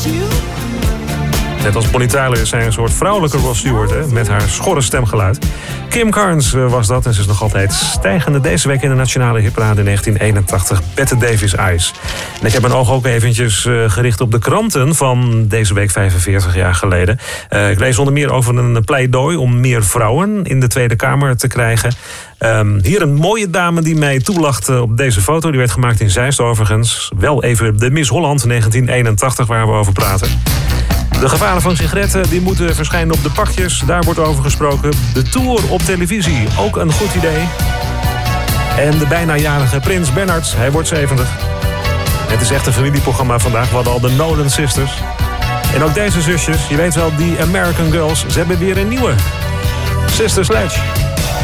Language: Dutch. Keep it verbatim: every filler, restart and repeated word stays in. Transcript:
Net als Bonnie Tyler is zij een soort vrouwelijke Rod Stewart, hè, met haar schorre stemgeluid. Kim Carnes was dat en ze is nog altijd stijgende deze week in de nationale hitparade in negentien eenentachtig. Bette Davis Eyes. En ik heb mijn oog ook eventjes uh, gericht op de kranten van deze week vijfenveertig jaar geleden. Uh, ik lees onder meer over een pleidooi om meer vrouwen in de Tweede Kamer te krijgen. Um, hier een mooie dame die mij toelacht op deze foto. Die werd gemaakt in Zeist overigens. Wel even de Miss Holland negentien eenentachtig waar we over praten. De gevaren van sigaretten die moeten verschijnen op de pakjes. Daar wordt over gesproken. De tour op televisie, ook een goed idee. En de bijna jarige Prins Bernhard, hij wordt zeventig. Het is echt een familieprogramma vandaag. We hadden al de Nolan Sisters. En ook deze zusjes, je weet wel, die American Girls. Ze hebben weer een nieuwe. Sister Sledge.